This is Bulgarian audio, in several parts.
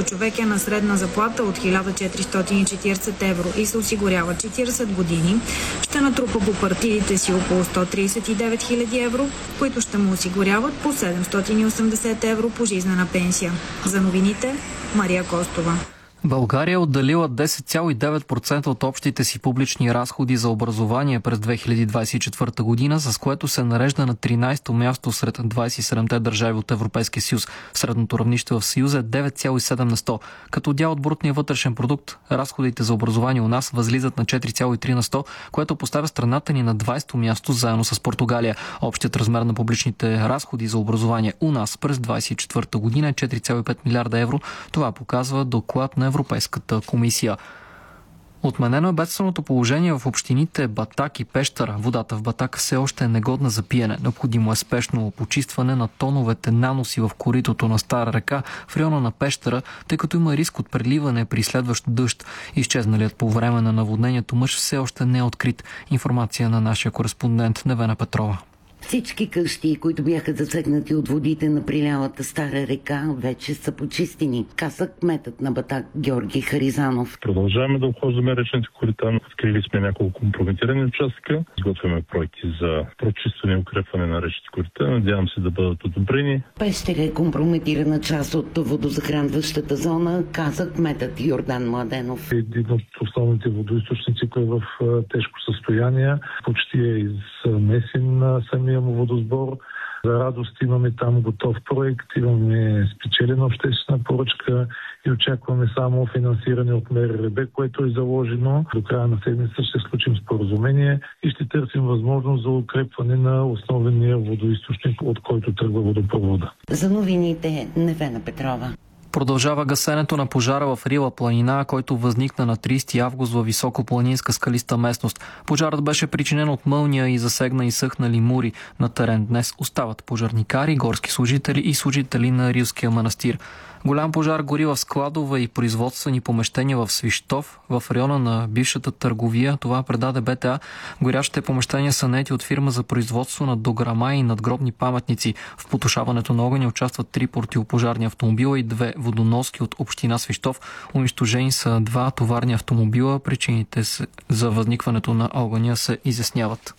по човек е на средна заплата от 1440 евро и се осигурява 40 години, ще натрупа по партидите си около 139 000 евро, които ще му осигуряват по 780 евро пожизнена пенсия. За новините, Мария Костова. България е отделила 10,9% от общите си публични разходи за образование през 2024 година, с което се нарежда на 13-то място сред 27-те държави от Европейския съюз. Средното равнище в Съюза е 9,7 на 100. Като дял от брутния вътрешен продукт, разходите за образование у нас възлизат на 4,3 на 100, което поставя страната ни на 20-то място заедно с Португалия. Общият размер на публичните разходи за образование у нас през 2024 година е 4,5 милиарда евро. Това показва доклад на Европейската комисия. Отменено е бедственото положение в общините Батак и Пещера. Водата в Батак все още е негодна за пиене. Необходимо е спешно почистване на тоновете наноси в коритото на Стара река в района на Пещера, тъй като има риск от преливане при следващ дъжд. Изчезналият по време на наводнението мъж все още не е открит. Информация на нашия кореспондент Невена Петрова. Всички къщи, които бяха засегнати от водите на прилялата Стара река, вече са почистени, каза кметът на Батак Георги Харизанов. Продължаваме да обхождаме речните корита. Открили сме няколко компрометирани участъка. Изготвяме проекти за прочистване и укрепване на речните корита. Надявам се да бъдат одобрени. Пещера е компрометирана част от водозахранващата зона, каза кметът Йордан Младенов. Един от основните водоизточници е в тежко състояние. Почти е изнесен на самия му водосбор. За радост имаме там готов проект, имаме спечелена обществена поръчка и очакваме само финансиране от МРРБ, което е заложено. До края на седмица ще сключим споразумение и ще търсим възможност за укрепване на основния водоизточник, от който тръгва водопровода. За новините, Невена Петрова. Продължава гасенето на пожара в Рила планина, който възникна на 30 август във високопланинска скалиста местност. Пожарът беше причинен от мълния и засегна изсъхнали мури. На терен днес остават пожарникари, горски служители и служители на Рилския манастир. Голям пожар гори в складове и производствени помещения в Свищов, в района на бившата търговия. Това предаде БТА. Горящите помещения са наети от фирма за производство на дограма и надгробни паметници. В потушаването на огъня участват 3 противопожарни автомобила и 2 водоноски от община Свищов. Унищожени са 2 товарни автомобила. Причините за възникването на огъня се изясняват.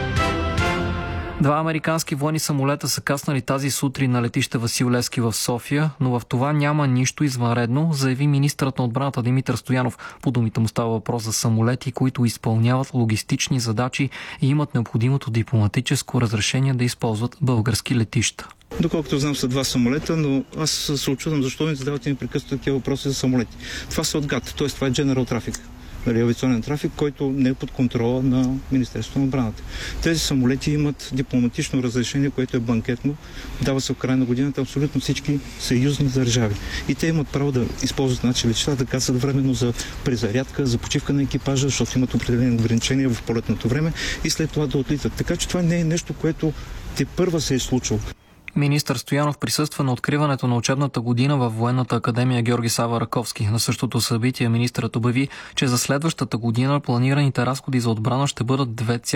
2 американски военни самолета са каснали тази сутрин на летище Васил Левски в София, но в това няма нищо извънредно, заяви министърът на отбраната Димитър Стоянов. По думите му става въпрос за самолети, които изпълняват логистични задачи и имат необходимото дипломатическо разрешение да използват български летища. Доколкото знам са 2 самолета, но аз се очудвам защо не задавате непрекъснато такива въпроси за самолети. Това са от ГАТ, т.е. това е General Traffic. Авиационен трафик, който не е под контрола на Министерството на отбраната. Тези самолети имат дипломатично разрешение, което е банкетно. Дава се в края на годината абсолютно всички съюзни държави. И те имат право да използват наши летища, да кацат временно за презарядка, за почивка на екипажа, защото имат определени ограничения в полетното време и след това да отлитат. Така че това не е нещо, което тепърва се е случило. Министър Стоянов присъства на откриването на учебната година във Военната академия Георги Сава Раковски. На същото събитие министърът обяви, че за следващата година планираните разходи за отбрана ще бъдат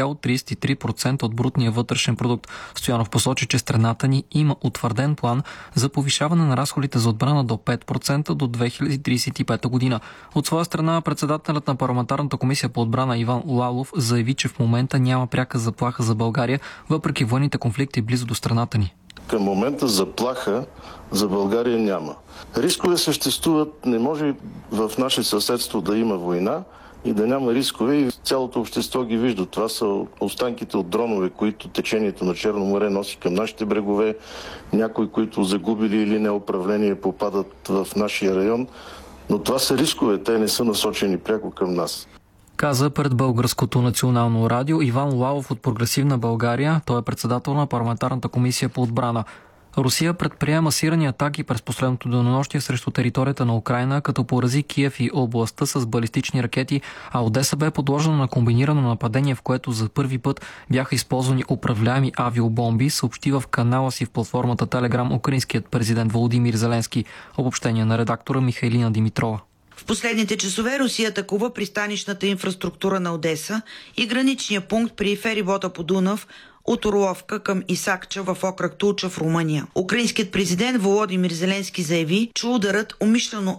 2,33% от брутния вътрешен продукт. Стоянов посочи, че страната ни има утвърден план за повишаване на разходите за отбрана до 5% до 2035 година. От своя страна, председателят на парламентарната комисия по отбрана Иван Лалов заяви, че в момента няма пряка заплаха за България, въпреки военните конфликти близо до страната ни. Към момента заплаха за България няма. Рискове съществуват, не може в наше съседство да има война и да няма рискове и цялото общество ги вижда. Това са останките от дронове, които течението на Черно море носи към нашите брегове, някои, които загубили или неуправление попадат в нашия район, но това са рискове, те не са насочени пряко към нас. Каза пред Българското национално радио Иван Лалов от Прогресивна България. Той е председател на парламентарната комисия по отбрана. Русия предприе масирани атаки през последното денонощие срещу територията на Украйна, като порази Киев и областта с балистични ракети, а Одеса бе подложена на комбинирано нападение, в което за първи път бяха използвани управляеми авиобомби, съобщи в канала си в платформата Телеграм украинският президент Володимир Зеленски. Обобщение на редактора Михайлина Димитрова. В последните часове Русия атакува пристанищната инфраструктура на Одеса и граничния пункт при ферибота по Дунав от Орловка към Исакча в окръг Тулча в Румъния. Украинският президент Володимир Зеленски заяви, че ударът умишлено